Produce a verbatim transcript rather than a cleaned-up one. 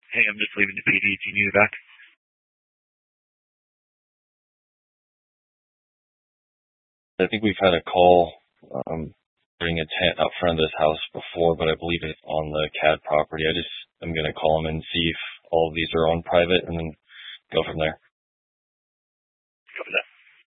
hey, I'm just leaving the P D. Do you need it back? I think we've had a call um, putting a tent out front of this house before, but I believe it's on the C A D property. I just I'm going to call them and see if all of these are on private and then go from there.